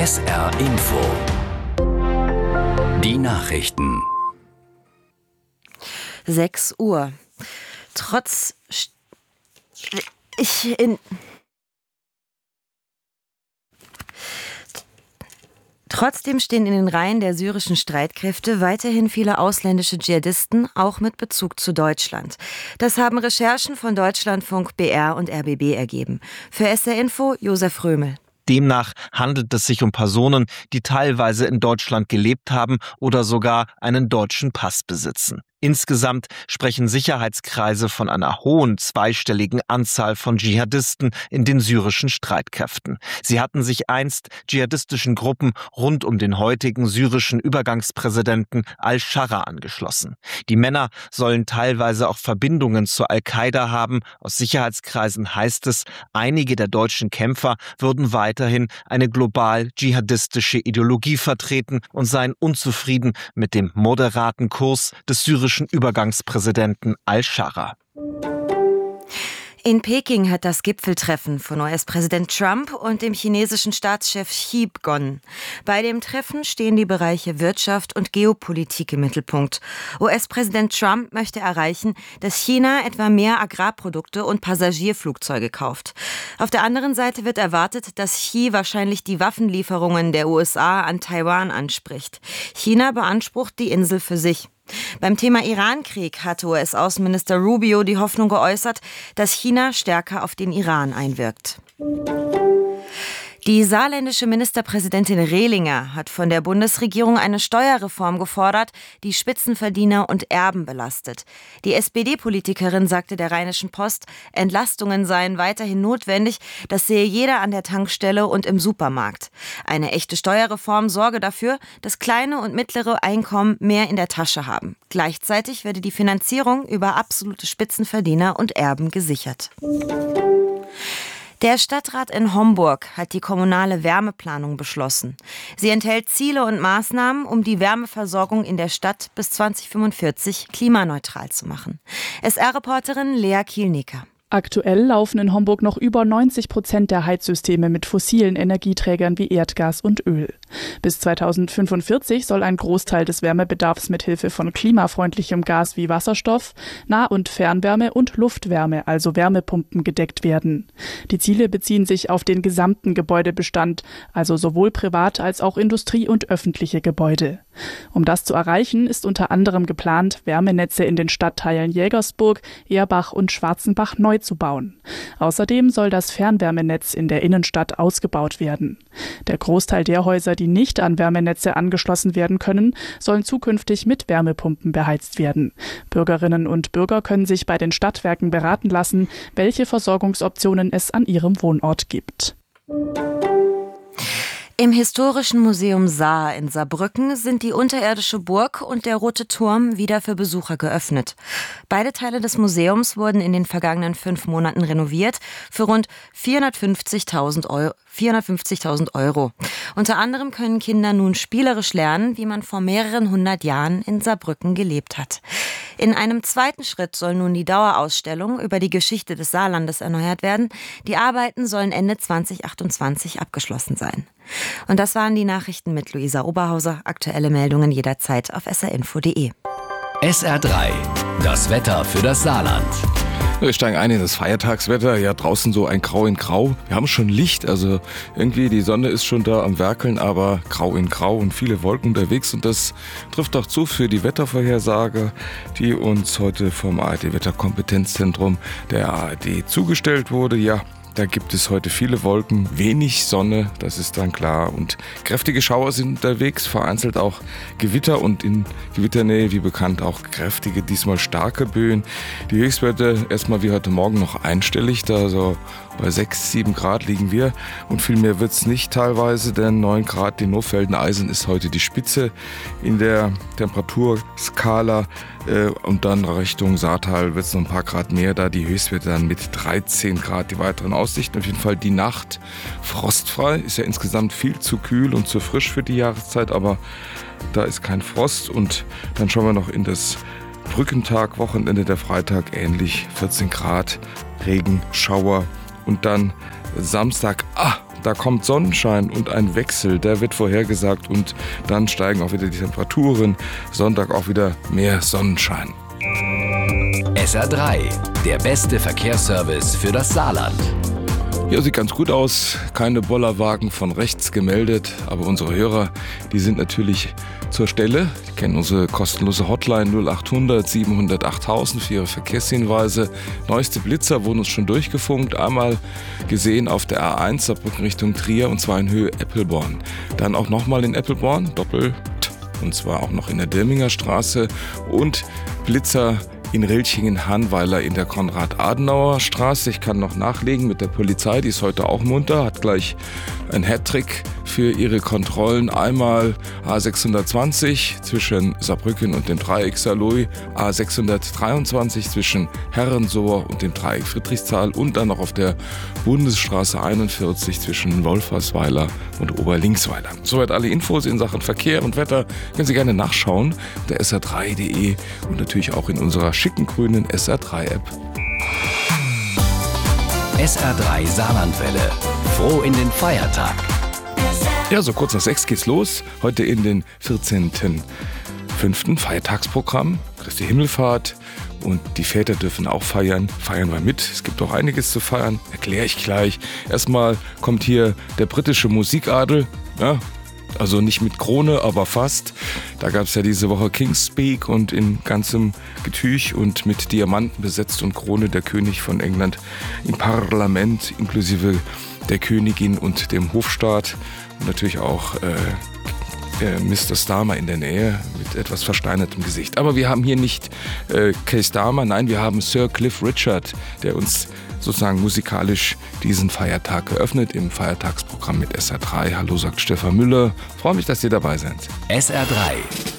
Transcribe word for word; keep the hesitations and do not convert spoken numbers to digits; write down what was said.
S R Info. Die Nachrichten. sechs Uhr. Trotz... Ich in... Trotzdem stehen in den Reihen der syrischen Streitkräfte weiterhin viele ausländische Dschihadisten, auch mit Bezug zu Deutschland. Das haben Recherchen von Deutschlandfunk, B R und R B B ergeben. Für S R Info, Josef Römel. Demnach handelt es sich um Personen, die teilweise in Deutschland gelebt haben oder sogar einen deutschen Pass besitzen. Insgesamt sprechen Sicherheitskreise von einer hohen zweistelligen Anzahl von Dschihadisten in den syrischen Streitkräften. Sie hatten sich einst dschihadistischen Gruppen rund um den heutigen syrischen Übergangspräsidenten al-Sharra angeschlossen. Die Männer sollen teilweise auch Verbindungen zur Al-Qaida haben. Aus Sicherheitskreisen heißt es, einige der deutschen Kämpfer würden weiterhin eine global dschihadistische Ideologie vertreten und seien unzufrieden mit dem moderaten Kurs des syrischen Übergangspräsidenten al-Sharra. In Peking hat das Gipfeltreffen von U S-Präsident Trump und dem chinesischen Staatschef Xi begonnen. Bei dem Treffen stehen die Bereiche Wirtschaft und Geopolitik im Mittelpunkt. U S-Präsident Trump möchte erreichen, dass China etwa mehr Agrarprodukte und Passagierflugzeuge kauft. Auf der anderen Seite wird erwartet, dass Xi wahrscheinlich die Waffenlieferungen der U S A an Taiwan anspricht. China beansprucht die Insel für sich. Beim Thema Irankrieg hatte U S-Außenminister Rubio die Hoffnung geäußert, dass China stärker auf den Iran einwirkt. Die saarländische Ministerpräsidentin Rehlinger hat von der Bundesregierung eine Steuerreform gefordert, die Spitzenverdiener und Erben belastet. Die S P D-Politikerin sagte der Rheinischen Post, Entlastungen seien weiterhin notwendig, das sehe jeder an der Tankstelle und im Supermarkt. Eine echte Steuerreform sorge dafür, dass kleine und mittlere Einkommen mehr in der Tasche haben. Gleichzeitig werde die Finanzierung über absolute Spitzenverdiener und Erben gesichert. Der Stadtrat in Homburg hat die kommunale Wärmeplanung beschlossen. Sie enthält Ziele und Maßnahmen, um die Wärmeversorgung in der Stadt bis zwanzig fünfundvierzig klimaneutral zu machen. S R-Reporterin Lea Kielnicker. Aktuell laufen in Homburg noch über neunzig Prozent der Heizsysteme mit fossilen Energieträgern wie Erdgas und Öl. Bis zweitausendfünfundvierzig soll ein Großteil des Wärmebedarfs mit Hilfe von klimafreundlichem Gas wie Wasserstoff, Nah- und Fernwärme und Luftwärme, also Wärmepumpen, gedeckt werden. Die Ziele beziehen sich auf den gesamten Gebäudebestand, also sowohl privat als auch Industrie- und öffentliche Gebäude. Um das zu erreichen, ist unter anderem geplant, Wärmenetze in den Stadtteilen Jägersburg, Erbach und Schwarzenbach neu zu bauen. Außerdem soll das Fernwärmenetz in der Innenstadt ausgebaut werden. Der Großteil der Häuser, die nicht an Wärmenetze angeschlossen werden können, sollen zukünftig mit Wärmepumpen beheizt werden. Bürgerinnen und Bürger können sich bei den Stadtwerken beraten lassen, welche Versorgungsoptionen es an ihrem Wohnort gibt. Im Historischen Museum Saar in Saarbrücken sind die unterirdische Burg und der Rote Turm wieder für Besucher geöffnet. Beide Teile des Museums wurden in den vergangenen fünf Monaten renoviert für rund vierhundertfünfzigtausend Euro. vierhundertfünfzigtausend Euro. Unter anderem können Kinder nun spielerisch lernen, wie man vor mehreren hundert Jahren in Saarbrücken gelebt hat. In einem zweiten Schritt soll nun die Dauerausstellung über die Geschichte des Saarlandes erneuert werden. Die Arbeiten sollen Ende zwanzig achtundzwanzig abgeschlossen sein. Und das waren die Nachrichten mit Luisa Oberhauser. Aktuelle Meldungen jederzeit auf s r info punkt d e. S R drei, das Wetter für das Saarland. Wir steigen ein in das Feiertagswetter. Ja, draußen so ein Grau in Grau. Wir haben schon Licht, also irgendwie die Sonne ist schon da am Werkeln, aber Grau in Grau und viele Wolken unterwegs. Und das trifft auch zu für die Wettervorhersage, die uns heute vom A R D-Wetterkompetenzzentrum der A R D zugestellt wurde. Ja, da gibt es heute viele Wolken, wenig Sonne, das ist dann klar. Und kräftige Schauer sind unterwegs, vereinzelt auch Gewitter und in Gewitternähe, wie bekannt, auch kräftige, diesmal starke Böen. Die Höchstwerte erstmal wie heute Morgen noch einstellig, da so bei sechs, sieben Grad liegen wir. Und viel mehr wird es nicht teilweise, denn neun Grad in Nofelden-Eisen ist heute die Spitze in der Temperaturskala. Und dann Richtung Saartal wird es noch ein paar Grad mehr, da die Höchstwerte dann mit dreizehn Grad die weiteren Aussichten. Auf jeden Fall die Nacht frostfrei, ist ja insgesamt viel zu kühl und zu frisch für die Jahreszeit, aber da ist kein Frost. Und dann schauen wir noch in das Brückentag, Wochenende, der Freitag, ähnlich vierzehn Grad, Regen, Schauer und dann Samstag, ah, da kommt Sonnenschein und ein Wechsel, der wird vorhergesagt und dann steigen auch wieder die Temperaturen. Sonntag auch wieder mehr Sonnenschein. S R drei, der beste Verkehrsservice für das Saarland. Ja, sieht ganz gut aus. Keine Bollerwagen von rechts gemeldet. Aber unsere Hörer, die sind natürlich zur Stelle. Die kennen unsere kostenlose Hotline null achthundert siebenhundert achttausend für ihre Verkehrshinweise. Neueste Blitzer wurden uns schon durchgefunkt. Einmal gesehen auf der A eins Saarbrücken Richtung Trier und zwar in Höhe Eppelborn. Dann auch nochmal in Eppelborn, doppelt. Und zwar auch noch in der Dirminger Straße. Und Blitzer in Rilchingen-Hanweiler in der Konrad-Adenauer-Straße. Ich kann noch nachlegen mit der Polizei, die ist heute auch munter, hat gleich ein Hattrick für ihre Kontrollen. Einmal A sechshundertzwanzig zwischen Saarbrücken und dem Dreieck Saarlouis, A sechshundertdreiundzwanzig zwischen Herrensohr und dem Dreieck Friedrichsthal und dann noch auf der Bundesstraße einundvierzig zwischen Wolfersweiler und Oberlingsweiler. Soweit alle Infos in Sachen Verkehr und Wetter. Können Sie gerne nachschauen, der S R drei punkt de und natürlich auch in unserer schicken grünen S R drei App. S R drei Saarlandwelle. Froh in den Feiertag. Ja, so kurz nach sechs geht's los. Heute in den vierzehnten fünften Feiertagsprogramm. Christi Himmelfahrt. Und die Väter dürfen auch feiern. Feiern wir mit. Es gibt auch einiges zu feiern. Erkläre ich gleich. Erstmal kommt hier der britische Musikadel. Ja, also nicht mit Krone, aber fast. Da gab es ja diese Woche King's Speak und in ganzem Getüch und mit Diamanten besetzt und Krone der König von England im Parlament, inklusive der Königin und dem Hofstaat. Und natürlich auch äh, äh, Mister Starmer in der Nähe mit etwas versteinertem Gesicht. Aber wir haben hier nicht äh, Keir Starmer, nein, wir haben Sir Cliff Richard, der uns sozusagen musikalisch diesen Feiertag eröffnet im Feiertagsprogramm mit S R drei. Hallo, sagt Stefan Müller. Freue mich, dass ihr dabei seid. S R drei,